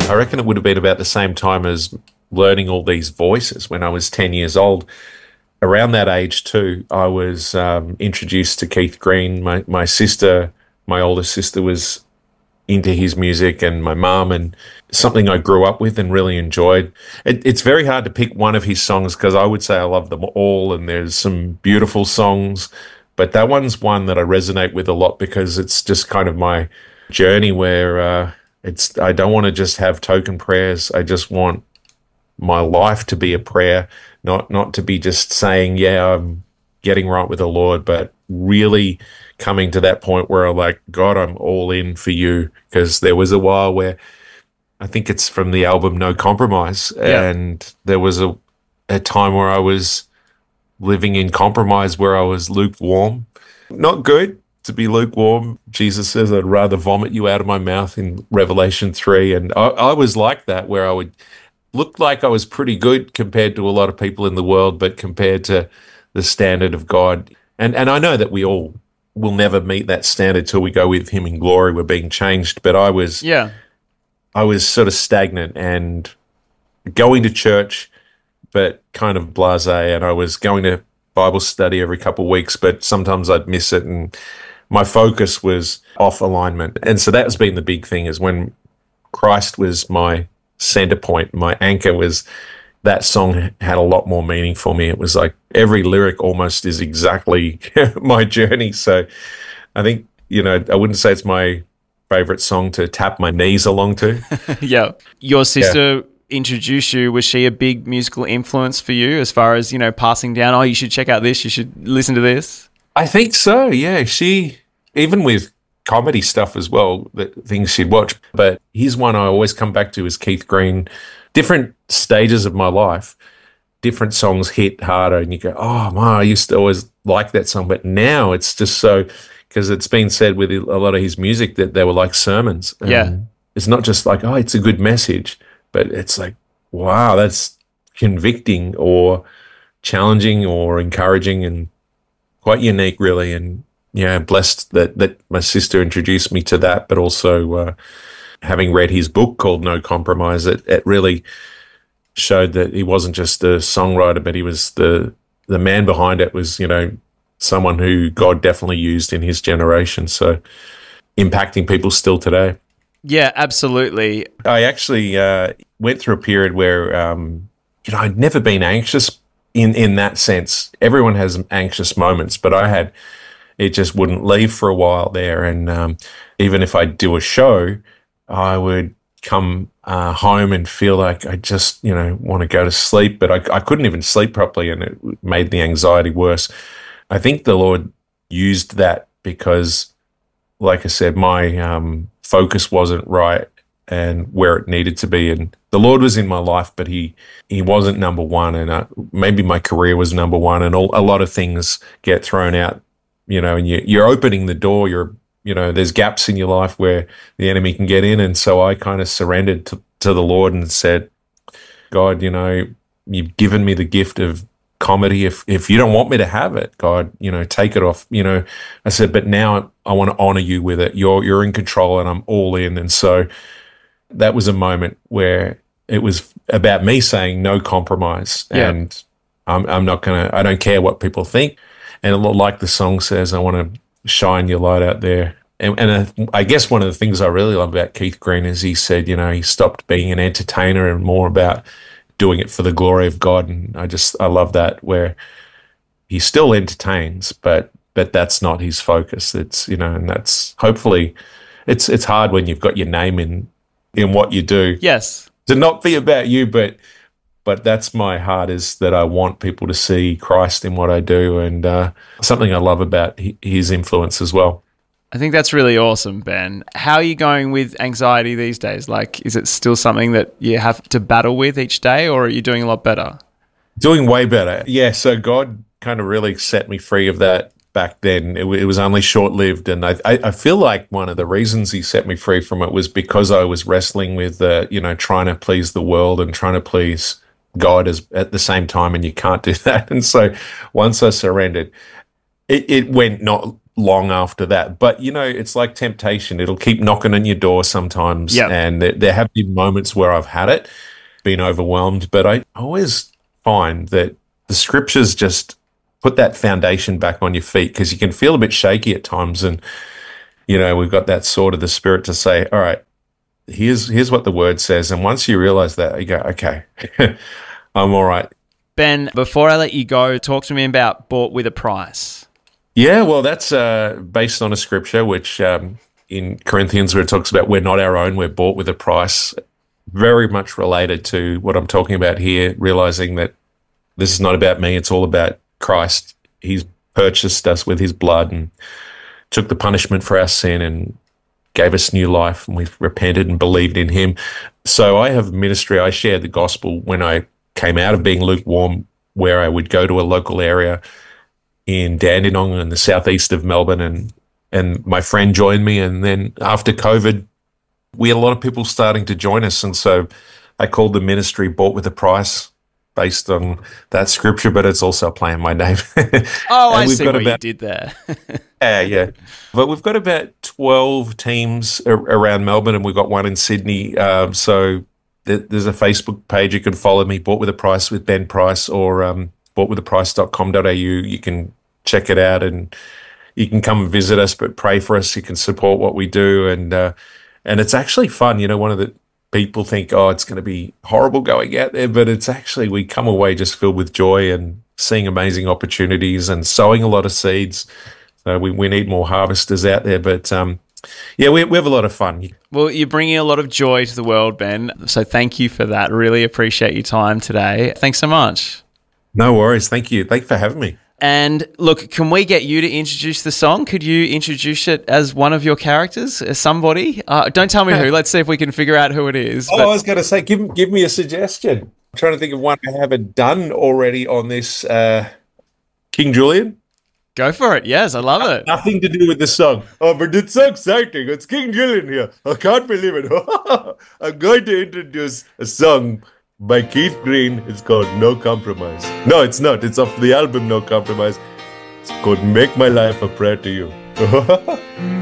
I reckon it would have been about the same time as learning all these voices when I was 10 years old. Around that age too, I was introduced to Keith Green. My sister, my older sister, was into his music, and my mum, and something I grew up with and really enjoyed. It's very hard to pick one of his songs because I would say I love them all, and there's some beautiful songs, but that one's one that I resonate with a lot because it's just kind of my journey where I don't want to just have token prayers. I just want my life to be a prayer, not to be just saying, yeah, I'm getting right with the Lord, but really coming to that point where I'm like, God, I'm all in for you. Because there was a while where I think it's from the album No Compromise, and there was a time where I was living in compromise, where I was lukewarm. Not good to be lukewarm. Jesus says, I'd rather vomit you out of my mouth in Revelation 3. And I was like that, where I would look like I was pretty good compared to a lot of people in the world, but compared to the standard of God. And I know that we all will never meet that standard till we go with him in glory. We're being changed. But I was sort of stagnant and going to church, but kind of blasé. And I was going to Bible study every couple of weeks, but sometimes I'd miss it. And my focus was off alignment. And so that's been the big thing, is when Christ was my center point, my anchor, was that song had a lot more meaning for me. It was like every lyric almost is exactly my journey. So I think, I wouldn't say it's my favorite song to tap my knees along to. Yeah. Your sister introduced you. Was she a big musical influence for you as far as, passing down, oh, you should check out this, you should listen to this? I think so, yeah. She, even with comedy stuff as well, the things she'd watch. But here's one I always come back to is Keith Green. Different stages of my life, different songs hit harder, and you go, oh, man, I used to always like that song. But now it's just so, because it's been said with a lot of his music that they were like sermons. Yeah. It's not just like, oh, it's a good message, but it's like, wow, that's convicting or challenging or encouraging and quite unique, really. And yeah, blessed that my sister introduced me to that, but also having read his book called No Compromise, it really showed that he wasn't just a songwriter, but he was the man behind it was, someone who God definitely used in his generation. So impacting people still today. Yeah, absolutely. I actually went through a period where, I'd never been anxious in that sense. Everyone has anxious moments, but it just wouldn't leave for a while there. And even if I do a show, I would come home and feel like I just, want to go to sleep, but I couldn't even sleep properly, and it made the anxiety worse. I think the Lord used that because, like I said, my focus wasn't right and where it needed to be. And the Lord was in my life, but he wasn't number one. And maybe my career was number one, and a lot of things get thrown out, and you're opening the door, there's gaps in your life where the enemy can get in. And so I kind of surrendered to the Lord and said, God, you've given me the gift of comedy. If you don't want me to have it, God, take it off. I said, but now I want to honor you with it. You're in control, and I'm all in. And so that was a moment where it was about me saying no compromise. Yeah. And I don't care what people think. And like the song says, I want to shine your light out there. And I guess one of the things I really love about Keith Green is he said, he stopped being an entertainer and more about doing it for the glory of God. And I love that, where he still entertains, but that's not his focus. It's, and that's hopefully it's hard when you've got your name in what you do. Yes. To not be about you, but that's my heart, is that I want people to see Christ in what I do, and something I love about his influence as well. I think that's really awesome, Ben. How are you going with anxiety these days? Like, is it still something that you have to battle with each day, or are you doing a lot better? Doing way better. Yeah, so God kind of really set me free of that back then. It was only short-lived, and I feel like one of the reasons he set me free from it was because I was wrestling with, trying to please the world and trying to please God at the same time, and you can't do that. And so once I surrendered, it went not long after that. But, it's like temptation. It'll keep knocking on your door sometimes. Yep. And there have been moments where I've had it, been overwhelmed. But I always find that the scriptures just put that foundation back on your feet, because you can feel a bit shaky at times. And, we've got that sword of the Spirit to say, all right, here's what the word says. And once you realize that, you go, okay, I'm all right. Ben, before I let you go, talk to me about Bought with a Price. Yeah, well, that's based on a scripture, which in Corinthians, where it talks about we're not our own, we're bought with a price. Very much related to what I'm talking about here, realizing that this is not about me, it's all about Christ. He's purchased us with his blood and took the punishment for our sin and gave us new life, and we've repented and believed in him. So I have ministry. I shared the gospel when I came out of being lukewarm, where I would go to a local area in Dandenong in the southeast of Melbourne, and my friend joined me. And then after COVID, we had a lot of people starting to join us. And so I called the ministry Bought with a Price, based on that scripture, but it's also playing my name. Oh, I see what you did there. Yeah. But we've got about 12 teams around Melbourne, and we've got one in Sydney. So there's a Facebook page. You can follow me, Bought with a Price with Ben Price, or boughtwithaprice.com.au. You can check it out, and you can come and visit us, but pray for us. You can support what we do. And it's actually fun. One of the people think, oh, it's going to be horrible going out there, but it's actually, we come away just filled with joy and seeing amazing opportunities and sowing a lot of seeds. So we need more harvesters out there, but yeah, we have a lot of fun. Well, you're bringing a lot of joy to the world, Ben. So thank you for that. Really appreciate your time today. Thanks so much. No worries. Thank you. Thanks for having me. And look, can we get you to introduce the song? Could you introduce it as one of your characters, as somebody? Don't tell me who. Let's see if we can figure out who it is. I was going to say, give me a suggestion. I'm trying to think of one I haven't done already on this. King Julian? Go for it. Yes, I love it. Nothing to do with the song. Oh, but it's so exciting. It's King Julian here. I can't believe it. I'm going to introduce a song by Keith Green. It's called No Compromise. No, it's not. It's off the album No Compromise. It's called Make My Life a Prayer to You.